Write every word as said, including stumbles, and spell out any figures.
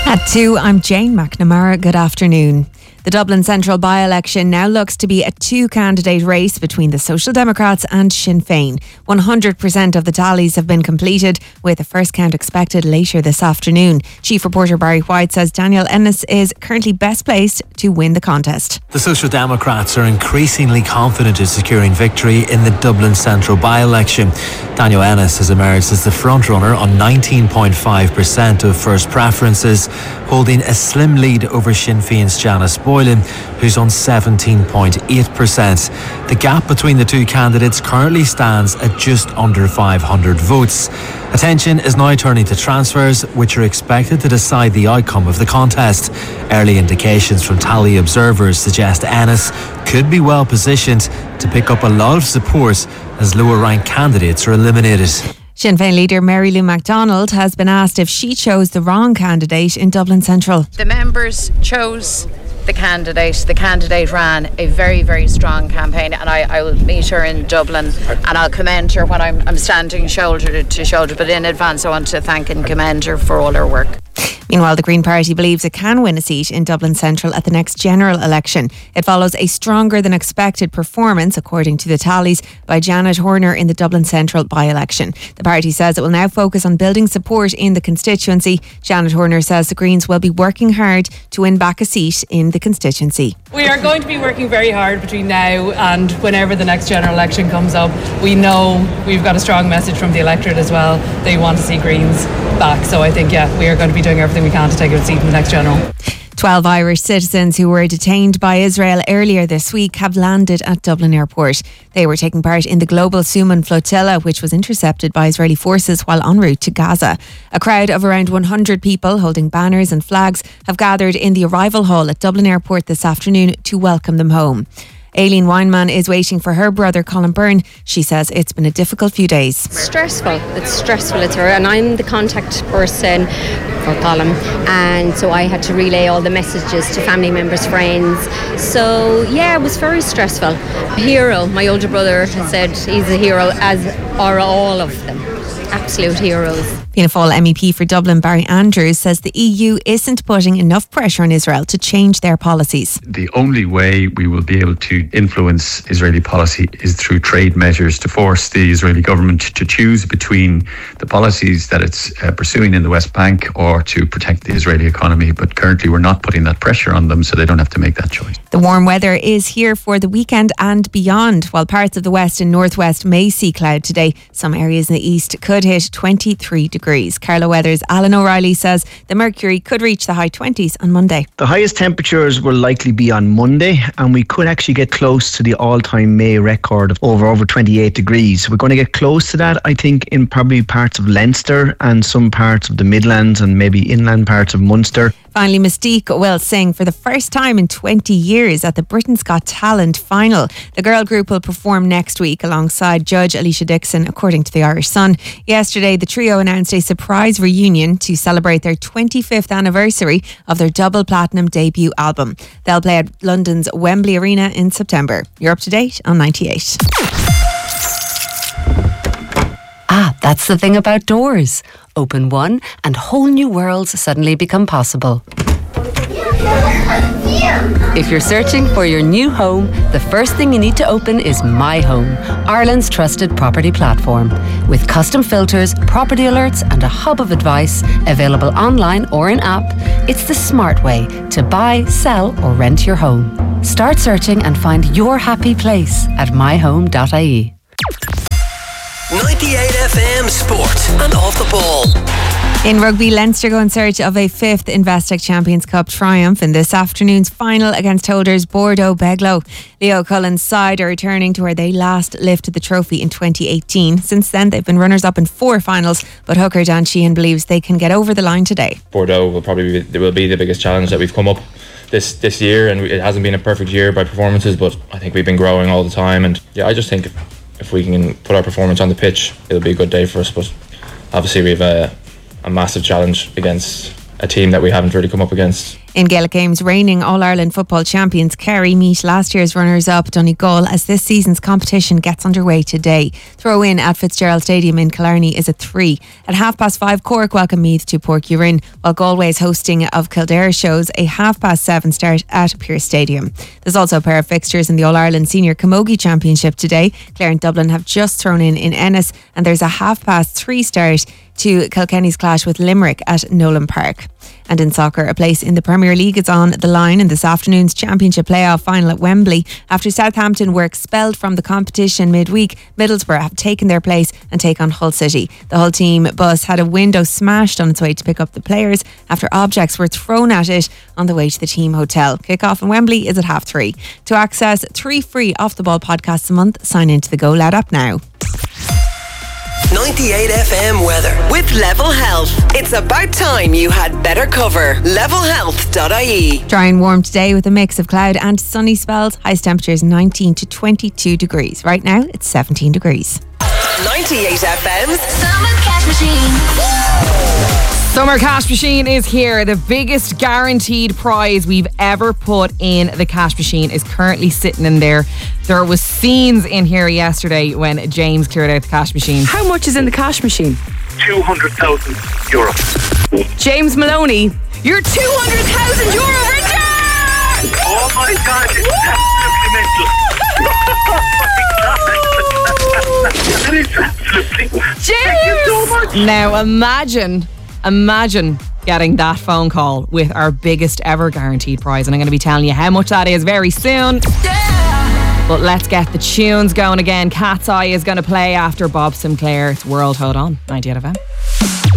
At two, I'm Jane McNamara. Good afternoon. The Dublin Central by-election now looks to be a two-candidate race between the Social Democrats and Sinn Féin. one hundred percent of the tallies have been completed, with a first count expected later this afternoon. Chief reporter Barry White says Daniel Ennis is currently best placed to win the contest. The Social Democrats are increasingly confident of securing victory in the Dublin Central by-election. Daniel Ennis has emerged as the frontrunner on nineteen point five percent of first preferences, holding a slim lead over Sinn Féin's Janice Boylan, who's on seventeen point eight percent. The gap between the two candidates currently stands at just under five hundred votes. Attention is now turning to transfers, which are expected to decide the outcome of the contest. Early indications from tally observers suggest Ennis could be well positioned to pick up a lot of support as lower ranked candidates are eliminated. Sinn Féin leader Mary Lou MacDonald has been asked if she chose the wrong candidate in Dublin Central. The members chose the candidate. The candidate ran a very, very strong campaign, and I, I will meet her in Dublin and I'll commend her when I'm, I'm standing shoulder to shoulder. But in advance, I want to thank and commend her for all her work. Meanwhile, the Green Party believes it can win a seat in Dublin Central at the next general election. It follows a stronger than expected performance, according to the tallies, by Janet Horner in the Dublin Central by-election. The party says it will now focus on building support in the constituency. Janet Horner says the Greens will be working hard to win back a seat in the constituency. We are going to be working very hard between now and whenever the next general election comes up. We know we've got a strong message from the electorate as well. They want to see Greens back. So I think, yeah, we are going to be doing everything we can to take a seat in the next general. Twelve Irish citizens who were detained by Israel earlier this week have landed at Dublin Airport. They were taking part in the Global Suman flotilla, which was intercepted by Israeli forces while en route to Gaza. A crowd of around one hundred people holding banners and flags have gathered in the arrival hall at Dublin Airport this afternoon to welcome them home. Aileen Weinman is waiting for her brother Colin Byrne. She says it's been a difficult few days. Stressful. It's stressful. It's her, and I'm the contact person for Colin, and so I had to relay all the messages to family members, friends. So yeah, it was very stressful. Hero, my older brother has said he's a hero, as are all of them. Absolute heroes. Fianna Fáil M E P for Dublin Barry Andrews says the E U isn't putting enough pressure on Israel to change their policies. The only way we will be able to influence Israeli policy is through trade measures, to force the Israeli government to choose between the policies that it's uh, pursuing in the West Bank or to protect the Israeli economy. But currently we're not putting that pressure on them, so they don't have to make that choice. The warm weather is here for the weekend and beyond. While parts of the west and northwest may see cloud today, some areas in the east could hit twenty-three degrees. Carlo Weather's Alan O'Reilly says the mercury could reach the high twenties on Monday. The highest temperatures will likely be on Monday, and we could actually get close to the all-time May record of over over twenty-eight degrees. We're going to get close to that, I think, in probably parts of Leinster and some parts of the Midlands and maybe inland parts of Munster. Finally, Mystique will sing for the first time in twenty years at the Britain's Got Talent final. The girl group will perform next week alongside Judge Alicia Dixon, according to the Irish Sun. Yesterday, the trio announced a surprise reunion to celebrate their twenty-fifth anniversary of their double platinum debut album. They'll play at London's Wembley Arena in September. You're up to date on ninety-eight. Ah, that's the thing about doors. Open one and whole new worlds suddenly become possible. If you're searching for your new home, the first thing you need to open is My Home, Ireland's trusted property platform. With custom filters, property alerts and a hub of advice available online or in app, it's the smart way to buy, sell or rent your home. Start searching and find your happy place at my home dot I E. ninety-eight F M Sport and Off the Ball. In rugby, Leinster go in search of a fifth Investec Champions Cup triumph in this afternoon's final against holders Bordeaux Beglo. Leo Cullen's side are returning to where they last lifted the trophy in twenty eighteen. Since then, they've been runners-up in four finals, but hooker Dan Sheehan believes they can get over the line today. Bordeaux will probably be, will be the biggest challenge that we've come up this this year, and it hasn't been a perfect year by performances, but I think we've been growing all the time, and yeah, I just think if, if we can put our performance on the pitch, it'll be a good day for us. But obviously we have a, a massive challenge against a team that we haven't really come up against. In Gaelic Games, reigning All-Ireland football champions Kerry meet last year's runners-up Donegal as this season's competition gets underway today. Throw-in at Fitzgerald Stadium in Killarney is at three. At half past five, Cork welcome Meath to Port Urin, while Galway's hosting of Kildare shows a half past seven start at Pearse Stadium. There's also a pair of fixtures in the All-Ireland Senior Camogie Championship today. Clare and Dublin have just thrown in in Ennis, and there's a half past three start to Kilkenny's clash with Limerick at Nolan Park. And in soccer, a place in the Premier League is on the line in this afternoon's Championship playoff final at Wembley. After Southampton were expelled from the competition midweek, Middlesbrough have taken their place and take on Hull City. The Hull team bus had a window smashed on its way to pick up the players after objects were thrown at it on the way to the team hotel. Kick-off in Wembley is at half three. To access three free Off The Ball podcasts a month, sign into the Go Loud app now. ninety-eight F M weather with Level Health. It's about time you had better cover. level health dot I E. Dry and warm today with a mix of cloud and sunny spells. Highest temperatures nineteen to twenty-two degrees. Right now it's seventeen degrees. ninety-eight F M's Summer Cash Machine. Summer Cash Machine is here. The biggest guaranteed prize we've ever put in the cash machine is currently sitting in there. There was scenes in here yesterday when James cleared out the cash machine. How much is in the cash machine? two hundred thousand euro. James Maloney, you're two hundred thousand euro richer! Oh my God, it's absolutely mental. That is absolutely. James! Thank you so much. Now imagine, imagine getting that phone call with our biggest ever guaranteed prize, and I'm going to be telling you how much that is very soon. Yeah. But let's get the tunes going again. Cat's Eye is going to play after Bob Sinclair. It's World. Hold on, ninety-eight F M.